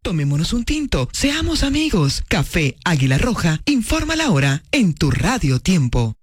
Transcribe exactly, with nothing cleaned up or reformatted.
Tomémonos un tinto, seamos amigos. Café Águila Roja, informa la hora en tu Radio Tiempo.